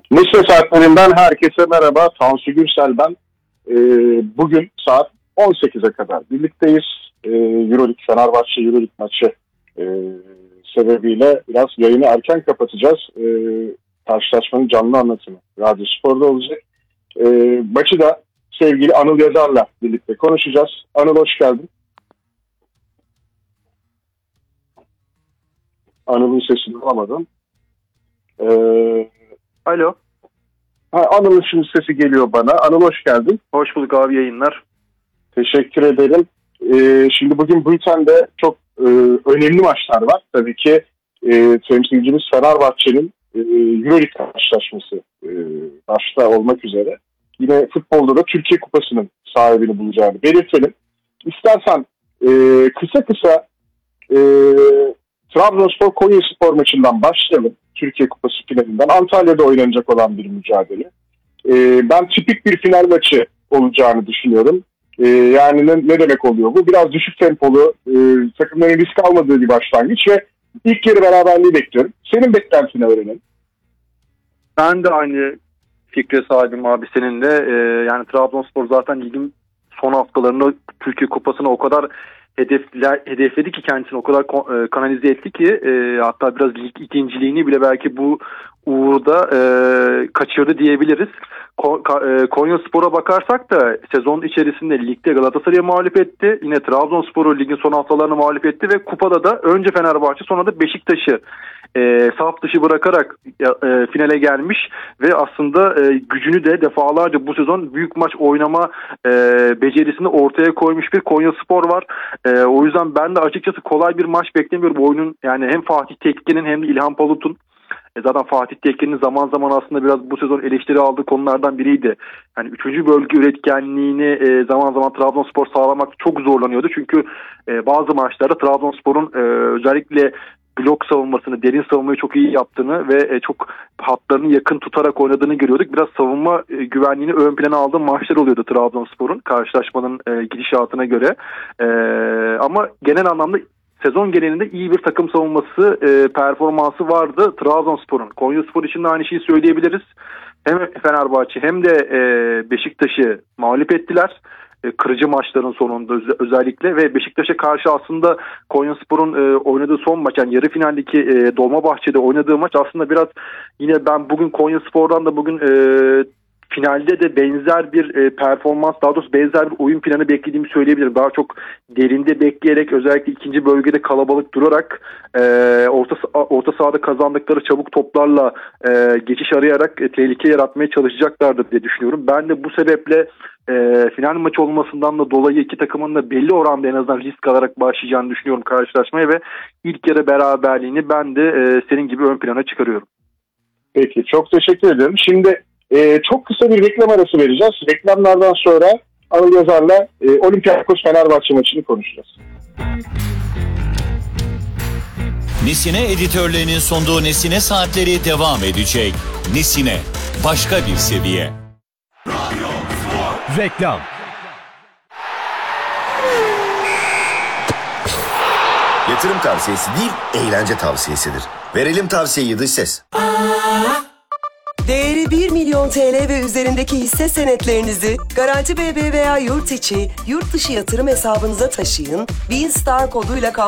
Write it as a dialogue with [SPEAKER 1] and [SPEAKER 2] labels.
[SPEAKER 1] Lise saatlerinden herkese merhaba. Tansu Gürsel ben. Bugün saat 18'e kadar birlikteyiz. Euroleague Fenerbahçe Euroleague maçı sebebiyle biraz yayını erken kapatacağız. Karşılaşmanın canlı anlatımı Radyo Spor'da olacak. Maçı da sevgili Anıl Yazar'la birlikte konuşacağız. Anıl hoş geldin. Anıl'ın sesini alamadım.
[SPEAKER 2] Alo.
[SPEAKER 1] Anıl'ın şimdi sesi geliyor bana. Anıl hoş geldin.
[SPEAKER 2] Hoş bulduk abi, yayınlar.
[SPEAKER 1] Teşekkür ederim. Şimdi bugün bültende çok önemli maçlar var. Tabii ki temsilcimiz Fenerbahçe'nin Euroleague karşılaşması başta olmak üzere. Yine futbolda da Türkiye Kupası'nın sahibini bulacağını belirtelim. İstersen kısa Trabzonspor Konyaspor maçından başlayalım. Türkiye Kupası finalinden. Antalya'da oynanacak olan bir mücadele. Ben tipik bir final maçı olacağını düşünüyorum. Yani ne demek oluyor bu? Biraz düşük tempolu, takımların risk almadığı bir başlangıç ve ilk yarı beraberliği bekliyorum. Senin beklentini öğrenelim.
[SPEAKER 2] Ben de aynı fikre sahibim abi seninle. Yani Trabzonspor zaten ligin son haftalarında Türkiye Kupası'na o kadar hedefledi ki, kendisini o kadar kanalize etti ki hatta biraz lig ikinciliğini bile belki bu uğurda kaçırdı diyebiliriz. Konyaspor'a bakarsak da sezon içerisinde ligde Galatasaray'a mağlup etti. Yine Trabzonspor'u ligin son haftalarına mağlup etti ve kupada da önce Fenerbahçe sonra da Beşiktaş'ı saf dışı bırakarak finale gelmiş ve aslında gücünü de defalarca bu sezon büyük maç oynama becerisini ortaya koymuş bir Konyaspor var. O yüzden ben de açıkçası kolay bir maç beklemiyorum. Bu oyunun yani hem Fatih Tekke'nin hem de İlhan Palut'un, zaten Fatih Tekke'nin zaman zaman aslında biraz bu sezon eleştiri aldığı konulardan biriydi. Yani 3. bölge üretkenliğini zaman zaman Trabzonspor sağlamak çok zorlanıyordu. Çünkü bazı maçlarda Trabzonspor'un özellikle blok savunmasını, derin savunmayı çok iyi yaptığını ve çok hatlarını yakın tutarak oynadığını görüyorduk. Biraz savunma güvenliğini ön plana aldığı maçlar oluyordu Trabzonspor'un karşılaşmanın gidişatına göre. Ama genel anlamda sezon genelinde iyi bir takım savunması performansı vardı Trabzonspor'un. Konyaspor için de aynı şeyi söyleyebiliriz. Hem Fenerbahçe hem de Beşiktaş'ı mağlup ettiler. Kırıcı maçların sonunda özellikle ve Beşiktaş'a karşı aslında Konyaspor'un oynadığı son maç, yani yarı finaldeki Dolmabahçe'de oynadığı maç aslında biraz yine ben bugün Konyaspor'dan da bugün finalde de benzer bir performans, daha doğrusu benzer bir oyun planı beklediğimi söyleyebilirim. Daha çok derinde bekleyerek, özellikle ikinci bölgede kalabalık durarak orta sahada kazandıkları çabuk toplarla geçiş arayarak tehlike yaratmaya çalışacaklardır diye düşünüyorum. Ben de bu sebeple final maçı olmasından da dolayı iki takımın da belli oranda en azından risk alarak başlayacağını düşünüyorum karşılaşmaya ve ilk yarı beraberliğini ben de senin gibi ön plana çıkarıyorum.
[SPEAKER 1] Peki, çok teşekkür ederim. Şimdi çok kısa bir reklam arası vereceğiz. Reklamlardan sonra Anıl Yazar'la Olympiakos Fenerbahçe maçını konuşacağız.
[SPEAKER 3] Nesine editörlerinin sunduğu Nesine Saatleri devam edecek. Nesine, başka bir seviye.
[SPEAKER 4] Reklam.
[SPEAKER 5] Yatırım tavsiyesi değil, eğlence tavsiyesidir. Verelim tavsiyeyi dış ses.
[SPEAKER 6] Değeri 1 milyon TL ve üzerindeki hisse senetlerinizi Garanti BBVA yurt içi, yurt dışı yatırım hesabınıza taşıyın. 1000 Star koduyla